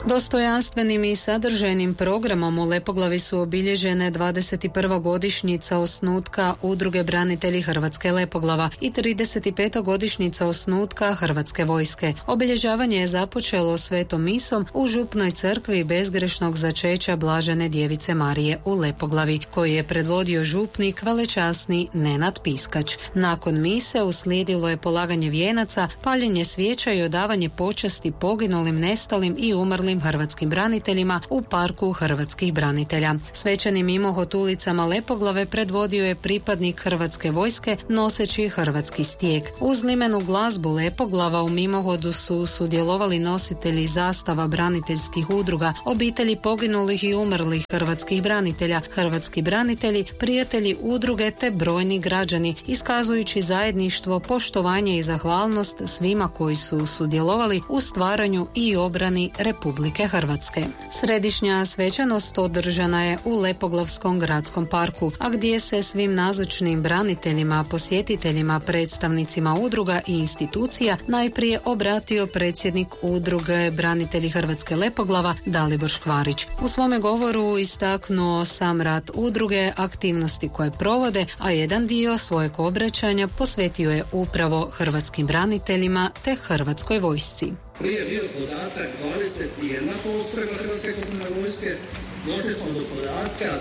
Dostojanstvenim i sadržajnim programom u Lepoglavi su obilježene 21. godišnjica osnutka Udruge branitelji Hrvatske Lepoglava i 35. godišnjica osnutka Hrvatske vojske. Obilježavanje je započelo svetom misom u župnoj crkvi bezgrešnog začeća Blažene djevice Marije u Lepoglavi, koji je predvodio župnik velečasni Nenad Piskač. Nakon mise uslijedilo je polaganje vijenaca, paljenje svijeća i odavanje počasti poginulim, nestalim i umrlim hrvatskim braniteljima u parku hrvatskih branitelja. Svečani mimohod ulicama Lepoglave predvodio je pripadnik Hrvatske vojske noseći hrvatski stijeg. Uz limenu glazbu Lepoglava u mimohodu su sudjelovali nositelji zastava braniteljskih udruga, obitelji poginulih i umrlih hrvatskih branitelja, hrvatski branitelji, prijatelji udruge te brojni građani, iskazujući zajedništvo, poštovanje i zahvalnost svima koji su sudjelovali u stvaranju i obrani Republike Hrvatske. Središnja svečanost održana je u Lepoglavskom gradskom parku, a gdje se svim nazočnim braniteljima, posjetiteljima, predstavnicima udruga i institucija najprije obratio predsjednik udruge branitelji Hrvatske Lepoglava Dalibor Škvarić. U svome govoru istaknuo sam rad udruge, aktivnosti koje provode, a jedan dio svojeg obraćanja posvetio je upravo hrvatskim braniteljima te Hrvatskoj vojsci. Prije je bio podatak 21 postrojba Hrvatske kopnene vojske, došli smo do podatka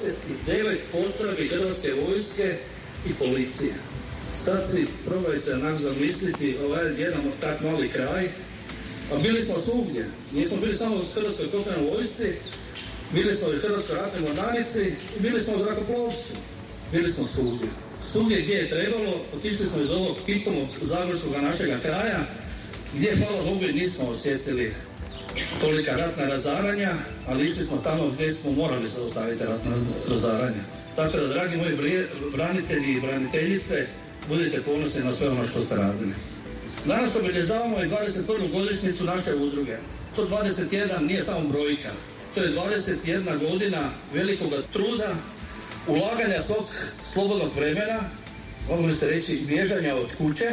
29 postrojbi Hrvatske vojske i policije. Sad si probajte onak zamisliti ovaj jedan tak mali kraj, a bili smo svugdje. Nismo bili samo u Hrvatskoj kopnenoj vojsci, bili smo i u Hrvatskoj ratnoj mornarici i bili smo u zrakoplovstvu. Bili smo svugdje. Svugdje gdje je trebalo, otišli smo iz ovog pitomog zagorskog našega kraja, gdje, hvala Bogu, nismo osjetili tolika ratna razaranja, ali išli smo tamo gdje smo morali zaustaviti ratna razaranja. Tako da, dragi moji branitelji i braniteljice, budite ponosni na sve ono što ste radili. Danas obilježavamo i 21. godišnjicu naše udruge. To 21 nije samo brojka. To je 21 godina velikog truda, ulaganja svog slobodnog vremena, mogu bi se reći bježanja od kuće,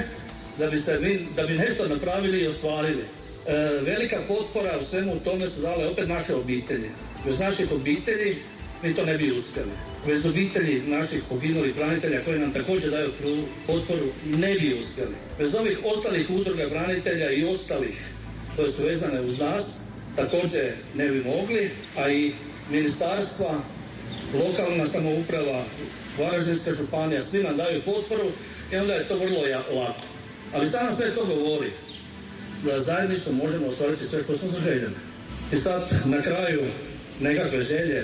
da bi nešto napravili i ostvarili. Velika potpora u svemu tome su dale opet naše obitelji. Bez naših obitelji mi to ne bi uspjeli. Bez obitelji naših poginulih branitelja koji nam također daju potporu ne bi uspjeli. Bez ovih ostalih udruga branitelja i ostalih koje su vezane uz nas također ne bi mogli, a i ministarstva, lokalna samouprava, Varaždinska županija, svi nam daju potporu i onda je to vrlo lako. Ali šta nam sve to govori? Da zajedništvo možemo ostvariti sve što smo zaželjeli. I sad na kraju nekakve želje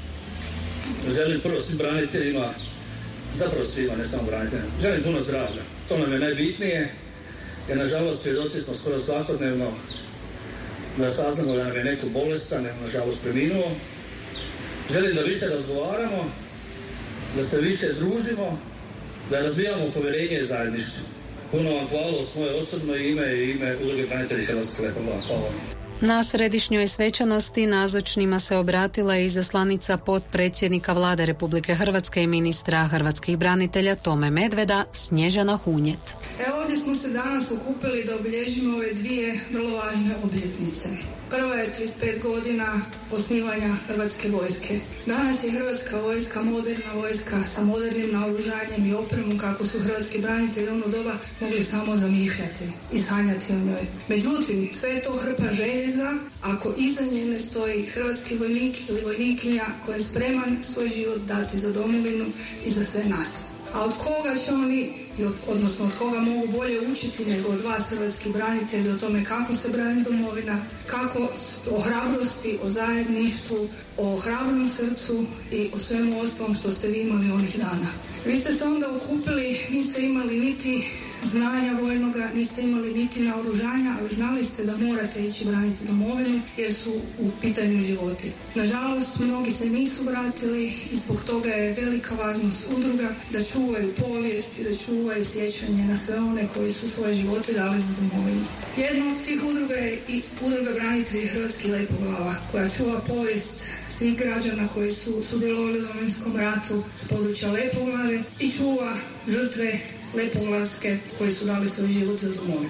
želim prvo svim braniteljima, zapravo svima, ne samo braniteljima, želim puno zdravlja. To nam je najbitnije, jer nažalost svjedoci smo skoro svakodnevno da saznamo da nam je neko bolestan, nažalost preminuo. Želim da više razgovaramo, da se više družimo, da razvijamo povjerenje i zajedništvo. Puno vam hvala u svoje osobno ime i ime Udruge branitelji Hrvatske Lepoglava. Hvala. Na središnjoj svečanosti nazočnima se obratila i izaslanica potpredsjednika Vlade Republike Hrvatske i ministra hrvatskih branitelja Tome Medveda, Snježana Hunjet. Ovdje smo se danas okupili da obilježimo ove dvije vrlo važne obljetnice. Prva je 35 godina osnivanja Hrvatske vojske. Danas je Hrvatska vojska moderna vojska sa modernim naoružanjem i opremom kako su hrvatski branitelji ono doba mogli samo zamišljati i sanjati o njoj. Međutim, sve je to hrpa željeza ako iza nje ne stoji hrvatski vojnik ili vojnikinja koji je spreman svoj život dati za domovinu i za sve nas. A od koga će oni, odnosno od koga mogu bolje učiti nego od vas hrvatski branitelji o tome kako se brani domovina, kako o hrabrosti, o zajedništvu, o hrabrom srcu i o svemu ostalom što ste vi imali onih dana. Vi ste se onda okupili, niste imali niti znanja vojnoga, niste imali niti naoružanja, ali znali ste da morate ići braniti domovinu jer su u pitanju životi. Nažalost, mnogi se nisu vratili i zbog toga je velika važnost udruga da čuvaju povijest i da čuvaju sjećanje na sve one koji su svoje živote dali za domovinu. Jedna od tih udruga je i Udruga branitelji Hrvatskih Lepoglava, koja čuva povijest svih građana koji su sudjelovali u Domovinskom ratu s područja Lepoglave i čuva žrtve Lepoglavske koji su dali svoj život za domovinu.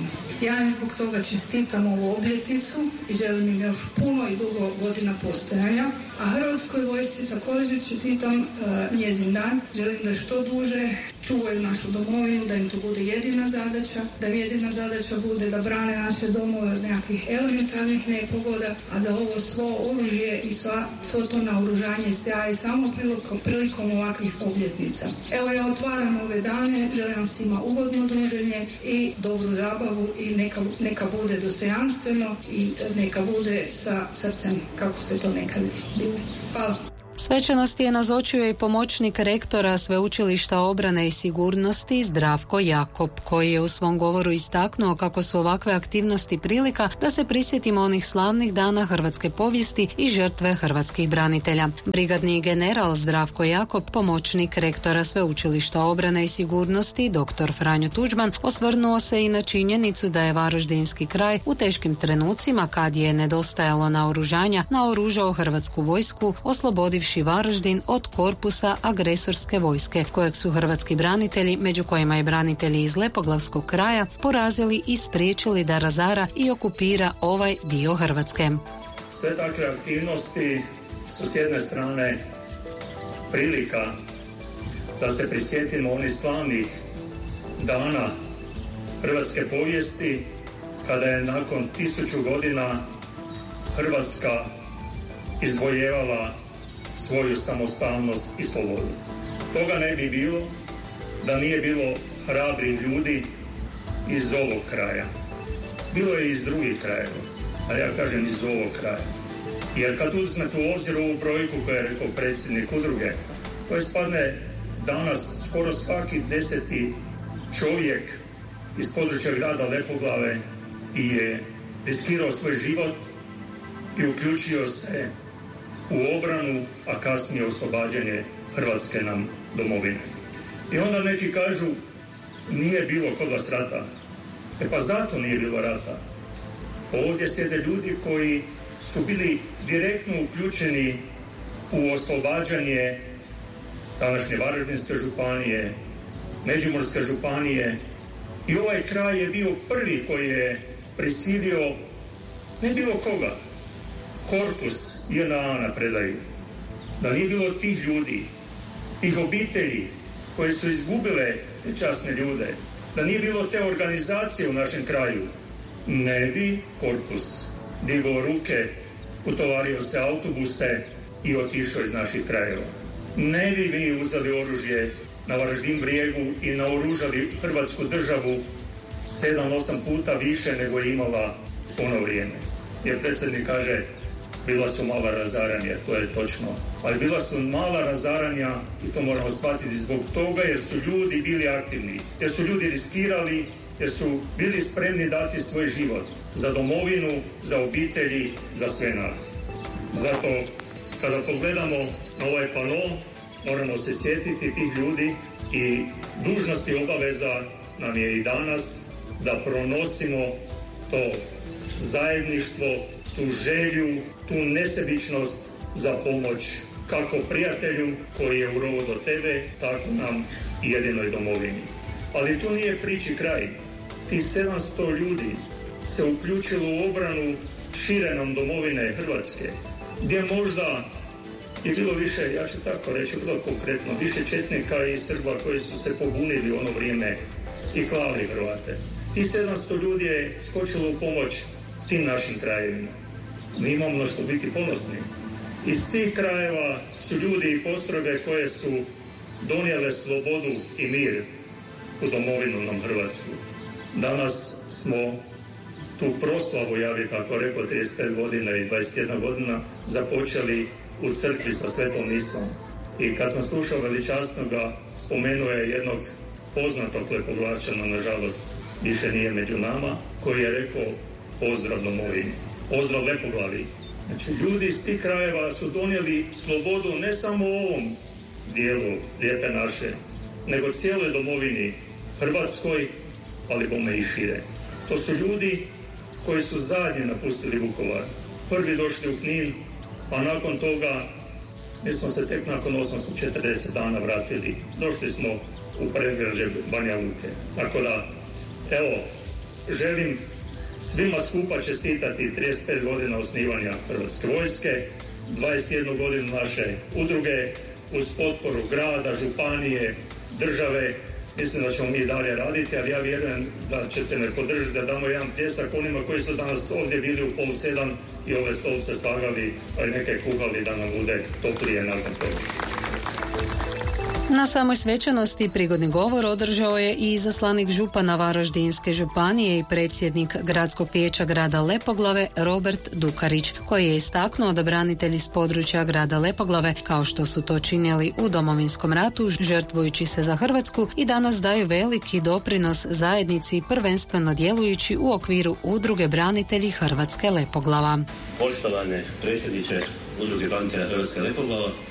Ja im zbog toga čestitam ovu obljetnicu i želim im još puno i dugo godina postojanja. A Hrvatskoj vojsci također čestitam njezin dan. Želim da što duže čuvaju našu domovinu, da im to bude jedina zadaća, da im jedina zadaća bude da brane naše domove od nekakvih elementarnih nepogoda, a da ovo svo oružje i svo to naoružanje sjaji samo prilikom ovakvih obljetnica. Evo, ja otvaram ove dane, želim vam svima ugodno druženje i dobru zabavu i neka bude dostojanstveno i neka bude sa srcem kako se to nekad bilo. Hvala. Svečanosti je nazočio i pomoćnik rektora Sveučilišta obrane i sigurnosti Zdravko Jakop, koji je u svom govoru istaknuo kako su ovakve aktivnosti prilika da se prisjetimo onih slavnih dana hrvatske povijesti i žrtve hrvatskih branitelja. Brigadni general Zdravko Jakop, pomoćnik rektora Sveučilišta obrane i sigurnosti dr. Franjo Tuđman, osvrnuo se i na činjenicu da je Varaždinski kraj u teškim trenucima, kad je nedostajalo naoružanja, naoružao hrvatsku vojsku, oslobodivši Varaždin od korpusa agresorske vojske, kojeg su hrvatski branitelji, među kojima i branitelji iz Lepoglavskog kraja, porazili i spriječili da razara i okupira ovaj dio Hrvatske. Sve takve aktivnosti su s jedne strane prilika da se prisjetimo onih slavnih dana hrvatske povijesti, kada je nakon 1000 godina Hrvatska izvojevala svoju samostalnost i slobodu. Toga ne bi bilo da nije bilo hrabrih ljudi iz ovog kraja. Bilo je i iz drugih krajeva, ali ja kažem iz ovog kraja. Jer kad uzmete u obzir ovu brojku koju je rekao predsjednik udruge, to ispadne danas skoro svaki 10. čovjek iz područja grada Lepoglave i je riskirao svoj život i uključio se u obranu, a kasnije oslobađanje Hrvatske nam domovine. I onda neki kažu, nije bilo kod vas rata. Pa zato nije bilo rata. Ovdje sjede ljudi koji su bili direktno uključeni u oslobađanje današnje Varaždinske županije, Međimurske županije, i ovaj kraj je bio prvi koji je prisilio ne bilo koga, korpus JNA na predaju. Da nije bilo tih ljudi, tih obitelji koje su izgubile te časne ljude, da nije bilo te organizacije u našem kraju, ne bi korpus digao ruke, utovario se autobuse i otišao iz naših krajeva. Ne bi mi uzeli oružje na Varaždin brijegu i naoružali Hrvatsku državu 7-8 puta više nego je imala ono vrijeme. Jer predsjednik kaže, bila su mala razaranja, to je točno. Ali bila su mala razaranja i to moramo shvatiti zbog toga jer su ljudi bili aktivni, jer su ljudi riskirali, jer su bili spremni dati svoj život za domovinu, za obitelji, za sve nas. Zato kada pogledamo na ovaj pano, moramo se sjetiti tih ljudi i dužnost i obaveza nam je i danas da pronosimo to zajedništvo, tu želju, tu nesebičnost za pomoć kako prijatelju koji je u rovu do tebe, tako nam i jedinoj domovini. Ali tu nije priči kraj. Ti 700 ljudi se uključilo u obranu šire nam domovine Hrvatske, gdje možda je bilo više, ja ću tako reći, bilo konkretno, više četnika i Srba koji su se pobunili u ono vrijeme i klali Hrvate. Ti 700 ljudi je skočilo u pomoć tim našim krajevima. Mi imamo na što biti ponosni. Iz tih krajeva su ljudi i postrojbe koje su donijele slobodu i mir u domovinu nam Hrvatsku. Danas smo tu proslavu, ja bih tako rekao, 35 godina i 21 godina započeli u crkvi sa svetom misom. I kad sam slušao veličasnoga, spomenuo je jednog poznatog Lepoglavčana, nažalost više nije među nama, koji je rekao pozdrav domovini, pozdrav Lepoglavi. Znači, ljudi iz tih krajeva su donijeli slobodu ne samo u ovom dijelu lijepe naše, nego cijeloj domovini Hrvatskoj, ali bome i šire. To su ljudi koji su zadnji napustili Vukovar, prvi došli u Knin, pa nakon toga mi smo se tek nakon 840 dana vratili. Došli smo u predgrađe Banja Luke. Tako da, evo, želim svima skupa čestitati 35 godina osnivanja Hrvatske vojske, 21 godinu naše udruge, uz potporu grada, županije, države. Mislim da ćemo mi dalje raditi, ali ja vjerujem da ćete me podržati da damo jedan pljesak onima koji su danas ovdje bili u 6:30 i ove stolce slagali, a i neke kuhali da nam bude toplije nakon toga. Na samoj svečanosti prigodni govor održao je i izaslanik župana Varaždinske županije i predsjednik Gradskog vijeća grada Lepoglave Robert Dukarić, koji je istaknuo da branitelji s područja grada Lepoglave, kao što su to činili u Domovinskom ratu, žrtvujući se za Hrvatsku, i danas daju veliki doprinos zajednici, prvenstveno djelujući u okviru Udruge branitelji Hrvatske Lepoglava. Poštovane predsjedniče Udruge branitelja Hrvatske Lepoglava,